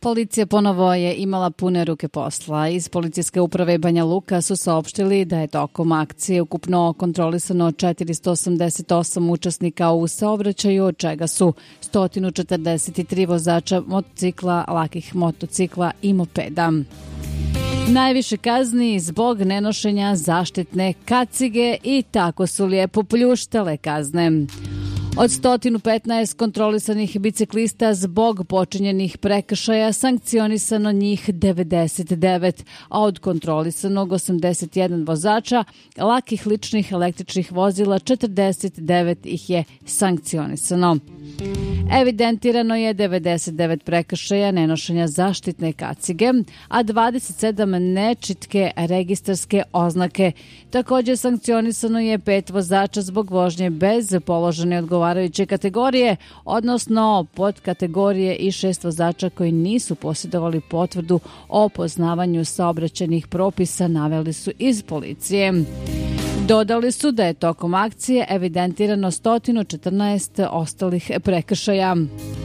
Policija ponovo je imala pune ruke posla. Iz policijske uprave Banja Luka su saopštili da je tokom akcije ukupno kontrolisano 488 učesnika u saobraćaju, od čega su 143 vozača motocikla, lakih motocikla i mopeda. Najviše kazni zbog nenošenja zaštitne kacige i tako su lijepo pljuštale kazne. Od 115 kontrolisanih biciklista zbog počinjenih prekršaja sankcionisano njih 99, a od kontrolisanog 81 vozača lakih ličnih električnih vozila 49 ih je sankcionisano. Evidentirano je 99 prekršaja nenošenja zaštitne kacige, a 27 nečitke registarske oznake. Također sankcionisano je 5 vozača zbog vožnje bez položene odgovarajuće kategorije, odnosno pod kategorije i 6 vozača koji nisu posjedovali potvrdu o poznavanju saobraćajnih propisa, naveli su iz policije. Dodali su da je tokom akcije evidentirano 114 ostalih prekršaja.